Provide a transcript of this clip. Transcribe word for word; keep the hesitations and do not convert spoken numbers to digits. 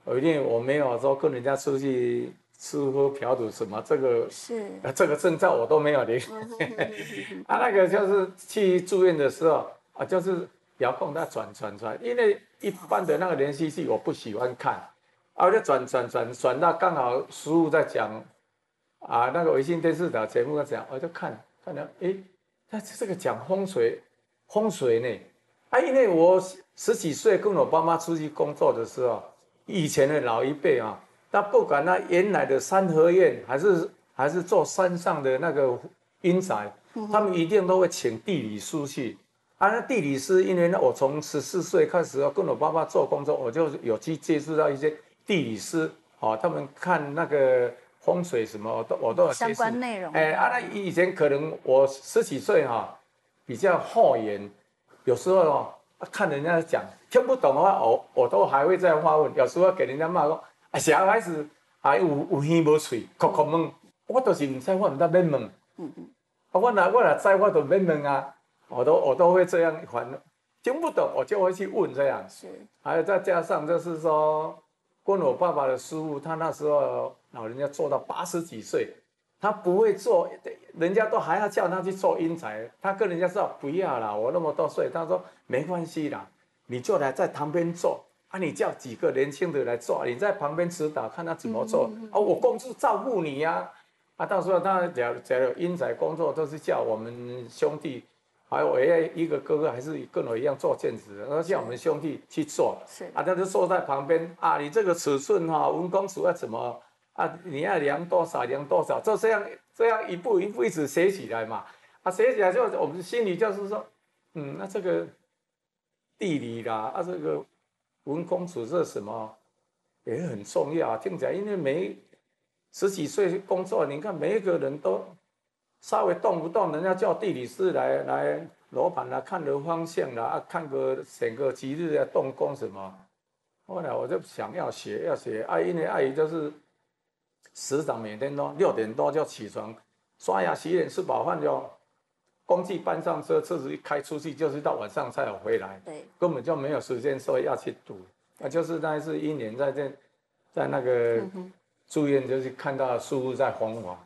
因为我没有说跟人家出去吃喝嫖赌什么，这个是， 呃这个证照我都没有领。啊，那个就是去住院的时候啊，就是遥控它转转转，因为一般的那个连续剧我不喜欢看，啊，我就转转转转到刚好师傅在讲啊，那个微信电视的节目在讲，我就看看到，诶，他这个讲风水风水呢，啊，因为我十几岁跟我爸妈出去工作的时候，以前的老一辈啊。那不管那原来的三合院，还是还是做山上的那个阴宅，他们一定都会请地理师去。啊，那地理师，因为呢，我从十四岁开始跟我爸爸做工作，我就有去接触到一些地理师，哦，他们看那个风水什么，我都我都有接触。 相关内容。 哎，啊，那以前可能我十几岁哈、哦，比较后延，有时候哦，看人家讲听不懂的话，我我都还会再发问，有时候给人家骂说。啊，小孩子还有有耳无嘴，哭哭问，我都是唔知，我唔得免问。嗯嗯。啊，我若我若知，我就免问啊。我都我都会这样反，听不懂我就会去问这样。 是。 还有再加上就是说，跟我爸爸的师傅，他那时候老人家做到八十几岁，他不会做，人家都还要叫他去做阴宅，他跟人家说不要啦，我那么多岁，他说没关系啦，你就来在旁边做。啊，你叫几个年轻的来做，你在旁边指导，看他怎么做。嗯嗯嗯啊，我公司照顾你呀、啊。啊，到时候他假如假如阴宅工作都是叫我们兄弟，还有我一个哥哥还是跟我一样做兼职的，都叫我们兄弟去做。是啊，他就坐在旁边啊，你这个尺寸哈、啊，文公尺要怎么啊？你要量多少量多少，就这样这样一步一步一直写起来嘛。啊，写起来就我们心里就是说，嗯，那这个地理啦，啊这个。文公处这什么也很重要啊，听起来，因为每十几岁工作，你看每一个人都稍微动不动，人家叫地理师来来罗盘啦，看个方向啦，啊，看个选个吉日啊，动工什么。后来我就想要学要学，啊，因为阿姨就是时常每天都六点多就起床，刷牙洗脸吃饱饭就。工具搬上车，车子一开出去，就是到晚上才有回来，对，根本就没有时间说要去读。那就是那一次一年在这，在那个住院，就是看到师傅在弘法，